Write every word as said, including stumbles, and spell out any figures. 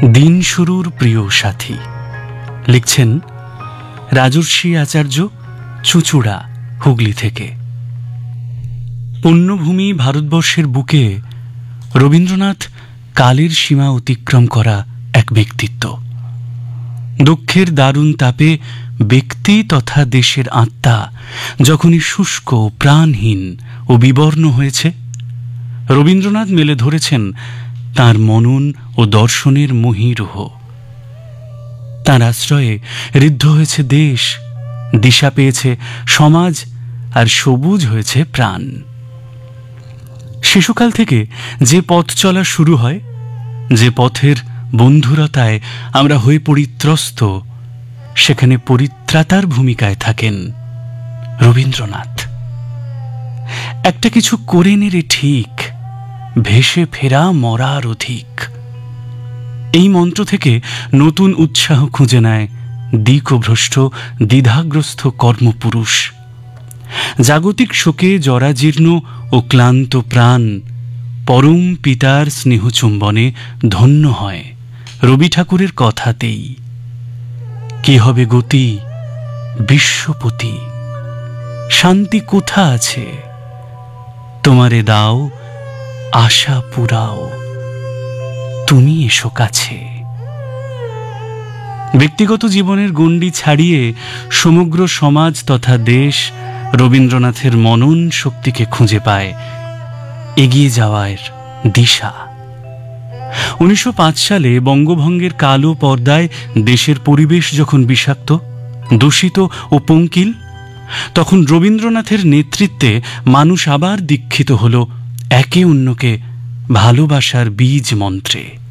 দিন শুরুর প্রিয় সাথী লিখছেন রাজর্ষি আচার্য, চুঁচুড়া, হুগলি থেকে। পুণ্যভূমি ভারতবর্ষের বুকে রবীন্দ্রনাথ কালের সীমা অতিক্রম করা এক ব্যক্তিত্ব। দুঃখের দারুণ তাপে ব্যক্তি তথা দেশের আত্মা যখনই শুষ্ক, প্রাণহীন ও বিবর্ণ হয়েছে, রবীন্দ্রনাথ মেলে ধরেছেন তাঁর মনন ও দর্শনের মহীরুহ। তাঁর আশ্রয়ে ঋদ্ধ হয়েছে দেশ, দিশা পেয়েছে সমাজ, আর সবুজ হয়েছে প্রাণ। শিশুকাল থেকে যে পথ চলা শুরু হয়, যে পথের বন্ধুরতায় আমরা হয়ে পরিত্রস্ত, সেখানে পরিত্রাতার ভূমিকায় থাকেন রবীন্দ্রনাথ। একটা কিছু করে নেরে ঠিক, ভেসে ফেরা মরার অধিক, এই মন্ত্র থেকে নতুন উৎসাহ খুঁজে নেয় দিকভ্রষ্ট, দ্বিধাগ্রস্ত কর্মপুরুষ। জাগতিক শোকে জরাজীর্ণ ও ক্লান্ত প্রাণ পরম পিতার স্নেহচুম্বনে ধন্য হয় রবি ঠাকুরের কথাতেই। কি হবে গতি বিশ্বপতি, শান্তি কোথা আছে, তোমারে দাও আশা পুরাও, তুমি এসো কাছে। ব্যক্তিগত জীবনের গণ্ডি ছাড়িয়ে সমগ্র সমাজ তথা দেশ রবীন্দ্রনাথের মনন শক্তিকে খুঁজে পায় এগিয়ে যাওয়ার দিশা। উনিশশো পাঁচ সালে বঙ্গভঙ্গের কালো পর্দায় দেশের পরিবেশ যখন বিষাক্ত, দূষিত ও পঙ্কিল, তখন রবীন্দ্রনাথের নেতৃত্বে মানুষ আবার দীক্ষিত হল একে অন্যকে ভালোবাসার বীজ মন্ত্রে।